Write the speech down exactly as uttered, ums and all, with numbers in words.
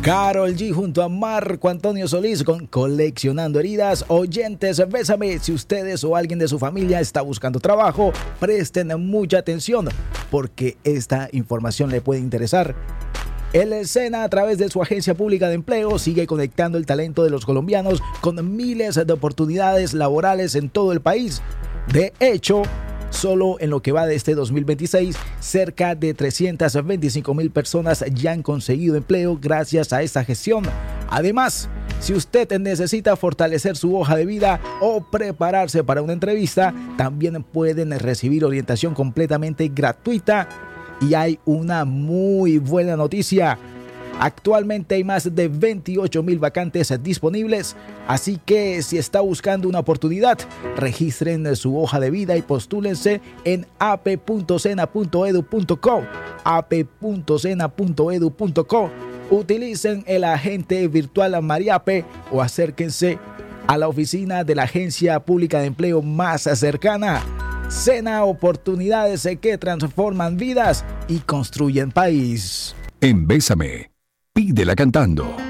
Karol G junto a Marco Antonio Solís con Coleccionando Heridas. Oyentes, bésame, si ustedes o alguien de su familia está buscando trabajo, presten mucha atención porque esta información le puede interesar. El SENA, a través de su agencia pública de empleo, sigue conectando el talento de los colombianos con miles de oportunidades laborales en todo el país. De hecho, solo en lo que va de este dos mil veintiséis, cerca de trescientas veinticinco mil personas ya han conseguido empleo gracias a esta gestión. Además, si usted necesita fortalecer su hoja de vida o prepararse para una entrevista, también pueden recibir orientación completamente gratuita. Y hay una muy buena noticia. Actualmente hay más de veintiocho mil vacantes disponibles, así que si está buscando una oportunidad, registren su hoja de vida y postúlense en a p punto sena punto edu punto co, a p punto sena punto edu punto co. Utilicen el agente virtual Mariape o acérquense a la oficina de la agencia pública de empleo más cercana. SENA, oportunidades que transforman vidas y construyen país. En Bésame, pídela cantando.